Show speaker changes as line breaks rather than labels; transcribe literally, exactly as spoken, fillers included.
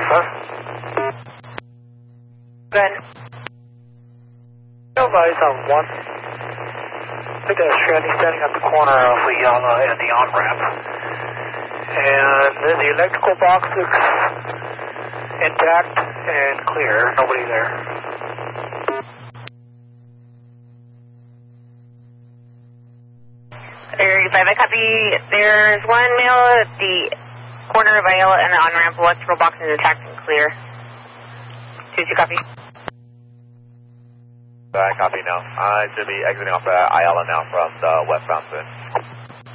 sir.
Good.
Nobody's on one. Pedestrian standing at the corner of Ayala and the on-ramp. And then the electrical box looks intact and clear. Nobody there.
thirty-five, I copy. There's one male at the corner of Ayala and the on-ramp. Electrical box is intact and clear. two two, copy.
I copy now. I should be exiting off uh, Ayala now from the westbound soon.